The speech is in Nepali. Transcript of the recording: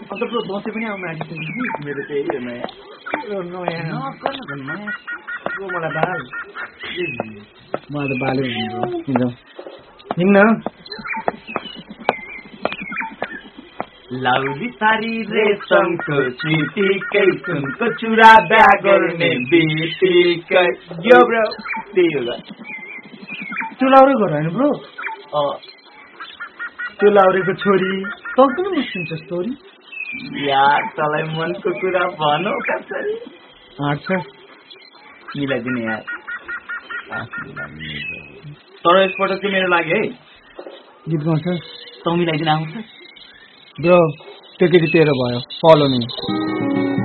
अन्त ब्रो दसैँ पनि आउनु आँटिसक्यो कि मेरो चाहिँ नयाँ ब्रो मलाई बाल मलाई त बाले हुन्छ हिँड्न लाउली सारी रेशमको चिटिकै सुनको चुरा बिहा गर्ने बिटिकै यो ब्रो त्यही हो त्यो लाउरे घर होइन ब्रो त्यो लाउरेको छोरी तँसँग म सुन्छ स्टोरी यार तँलाई मनको कुरा भनौ कसरी आँट्छ मिलाइदिने यार तर एकपल्ट चाहिँ मेरो लागि है गीत गाउँछ तँ मिलाइदिन आउँछ ब्रो त्यो केटी तेरो भयो फलो नि